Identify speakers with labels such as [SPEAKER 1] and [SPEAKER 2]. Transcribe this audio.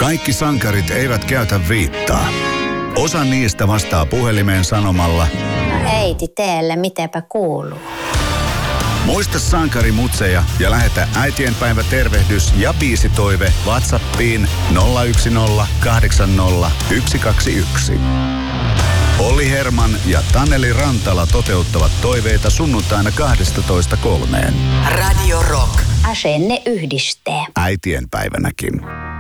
[SPEAKER 1] Kaikki sankarit eivät käytä viittaa. Osa niistä vastaa puhelimeen sanomalla:
[SPEAKER 2] äiti, teelle, mitäpä kuuluu?
[SPEAKER 1] Muista sankarimutseja ja lähetä äitienpäivä tervehdys ja biisitoive WhatsAppiin 010 80 121. Olli Herman ja Taneli Rantala toteuttavat toiveita sunnuntaina 12:03.
[SPEAKER 3] Radio Rock.
[SPEAKER 2] Asenne yhdistää.
[SPEAKER 1] Äitienpäivänäkin.